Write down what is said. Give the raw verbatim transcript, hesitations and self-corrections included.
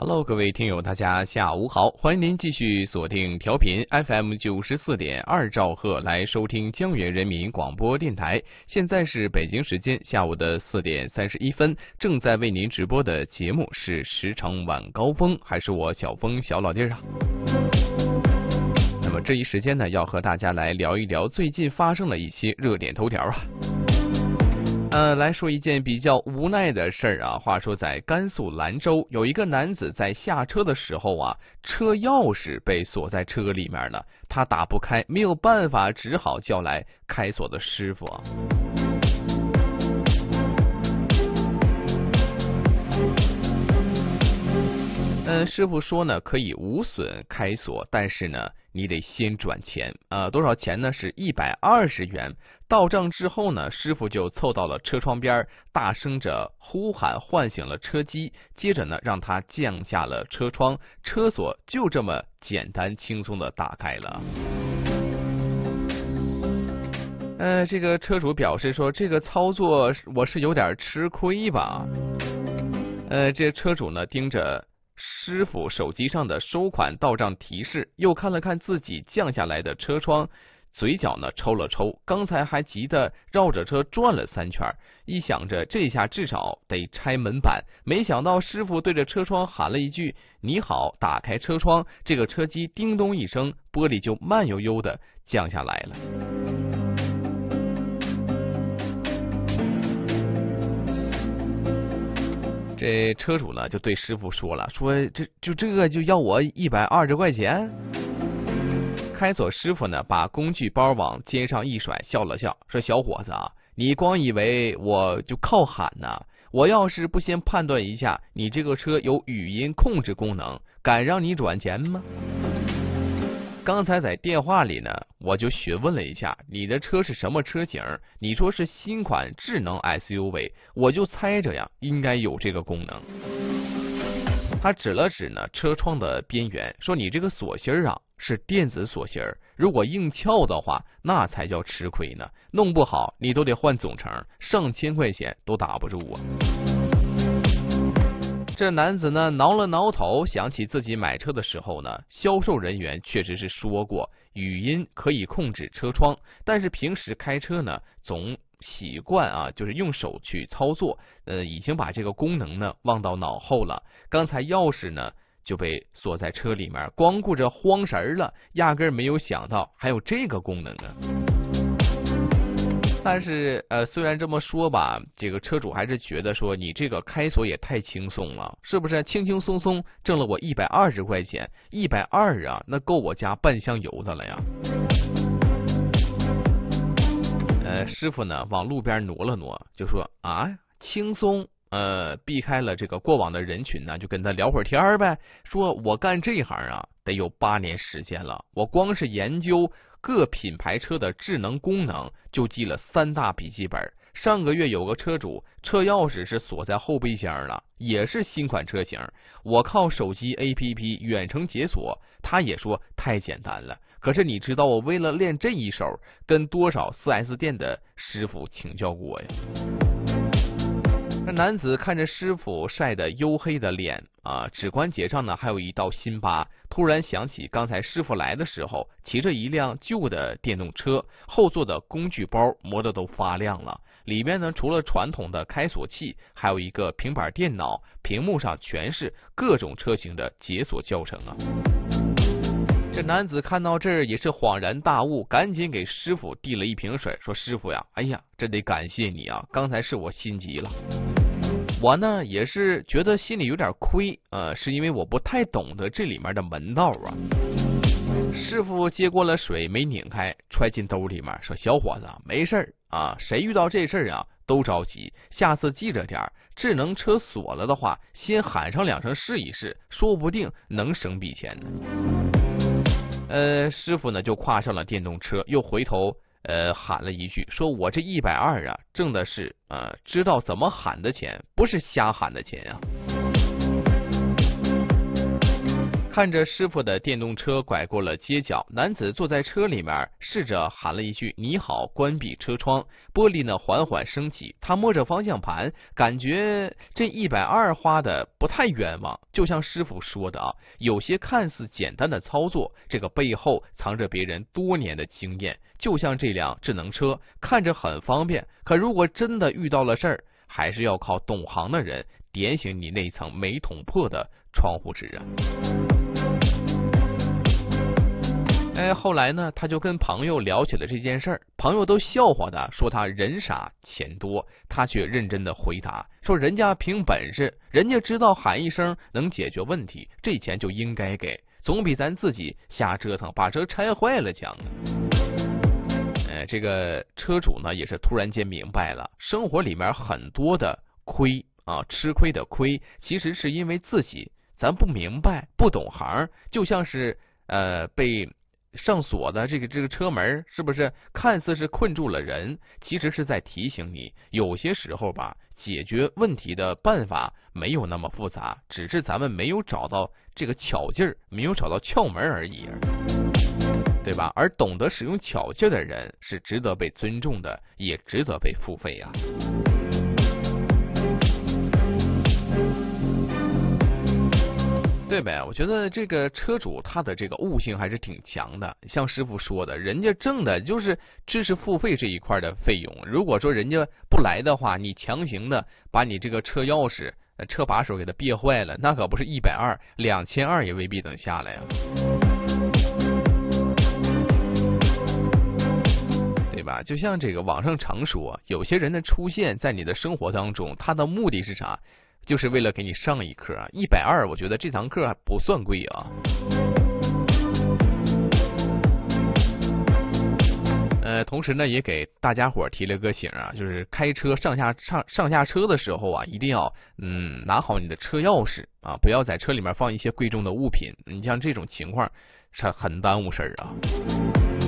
Hello， 各位听友，大家下午好，欢迎您继续锁定调频 F M 九十四点二兆赫来收听江源人民广播电台。现在是北京时间下午的四点三十一分，正在为您直播的节目是时常晚高峰，还是我小峰小老弟啊？那么这一时间呢，要和大家来聊一聊最近发生了一些热点头条啊。呃，来说一件比较无奈的事儿啊。话说在甘肃兰州，有一个男子在下车的时候啊，车钥匙被锁在车里面了，他打不开，没有办法，只好叫来开锁的师傅啊。呃，师傅说呢，可以无损开锁，但是呢，你得先转钱啊、呃，多少钱呢？是一百二十元。到账之后呢，师傅就凑到了车窗边，大声着呼喊，唤醒了车机。接着呢，让他降下了车窗，车锁就这么简单轻松的打开了。呃，这个车主表示说，这个操作我是有点吃亏吧。呃，这车主呢，盯着师傅手机上的收款到账提示，又看了看自己降下来的车窗，嘴角呢抽了抽，刚才还急得绕着车转了三圈，一想着这下至少得拆门板，没想到师傅对着车窗喊了一句你好，打开车窗，这个车机叮咚一声，玻璃就慢悠悠的降下来了。这车主呢就对师傅说了，说这就这个就要我一百二十块钱。开锁师傅呢把工具包往肩上一甩，笑了笑，说小伙子啊，你光以为我就靠喊呢？我要是不先判断一下你这个车有语音控制功能，敢让你转钱吗？刚才在电话里呢，我就询问了一下你的车是什么车型，你说是新款智能 S U V， 我就猜着呀，应该有这个功能。他指了指呢车窗的边缘，说你这个锁芯啊是电子锁芯，如果硬撬的话，那才叫吃亏呢，弄不好你都得换总成，上千块钱都打不住啊。这男子呢挠了挠头，想起自己买车的时候呢，销售人员确实是说过语音可以控制车窗，但是平时开车呢总习惯啊就是用手去操作，呃已经把这个功能呢忘到脑后了。刚才钥匙呢就被锁在车里面，光顾着慌神了，压根没有想到还有这个功能啊。但是呃，虽然这么说吧，这个车主还是觉得说你这个开锁也太轻松了，是不是？轻轻松松挣了我一百二十块钱，一百二啊，那够我家半箱油的了呀。呃，师傅呢往路边挪了挪，就说啊，轻松。呃，避开了这个过往的人群呢，就跟他聊会儿天儿呗。说我干这行啊，得有八年时间了，我光是研究各品牌车的智能功能就记了三大笔记本。上个月有个车主车钥匙是锁在后备箱了，也是新款车型，我靠手机 A P P 远程解锁，他也说太简单了。可是你知道我为了练这一手，跟多少 四 S 店的师傅请教过呀？这男子看着师傅晒得黝黑的脸啊，指关节上呢还有一道新疤，突然想起刚才师傅来的时候骑着一辆旧的电动车，后座的工具包磨得都发亮了，里面呢除了传统的开锁器，还有一个平板电脑，屏幕上全是各种车型的解锁教程啊。这男子看到这儿也是恍然大悟，赶紧给师傅递了一瓶水，说师傅呀，哎呀，这得感谢你啊，刚才是我心急了。我呢也是觉得心里有点亏，呃，是因为我不太懂得这里面的门道啊。师傅接过了水，没拧开，揣进兜里面，说小伙子没事啊，谁遇到这事儿啊都着急，下次记着点，智能车锁了的话，先喊上两声试一试，说不定能省笔钱呢。呃，师傅呢就跨上了电动车，又回头呃喊了一句，说我这一百二啊，挣的是呃知道怎么喊的钱，不是瞎喊的钱啊。 看着师傅的电动车拐过了街角，男子坐在车里面，试着喊了一句你好，关闭车窗，玻璃呢缓缓升起，他摸着方向盘，感觉这一百二花的不太冤枉。就像师傅说的啊，有些看似简单的操作，这个背后藏着别人多年的经验。就像这辆智能车，看着很方便，可如果真的遇到了事儿，还是要靠懂行的人点醒你那层没捅破的窗户纸啊。哎，后来呢，他就跟朋友聊起了这件事儿，朋友都笑话他，说他人傻钱多，他却认真的回答说，人家凭本事，人家知道喊一声能解决问题，这钱就应该给，总比咱自己瞎折腾把车拆坏了强啊。哎，这个车主呢也是突然间明白了，生活里面很多的亏啊，吃亏的亏，其实是因为自己咱不明白不懂行，就像是呃被上锁的这个这个车门，是不是看似是困住了人，其实是在提醒你，有些时候吧，解决问题的办法没有那么复杂，只是咱们没有找到这个巧劲儿，没有找到窍门而已，对吧？而懂得使用巧劲的人是值得被尊重的，也值得被付费啊。对呗，我觉得这个车主他的这个悟性还是挺强的，像师傅说的，人家挣的就是知识付费这一块的费用，如果说人家不来的话，你强行的把你这个车钥匙车把手给他别坏了，那可不是一百二两千二也未必能下来呀，对吧？就像这个网上常说，有些人的出现在你的生活当中，他的目的是啥？就是为了给你上一课，一百二，我觉得这堂课还不算贵啊。呃，同时呢，也给大家伙提了个醒啊，就是开车上下上上下车的时候啊，一定要嗯拿好你的车钥匙啊，不要在车里面放一些贵重的物品。你像这种情况，是很耽误事儿啊。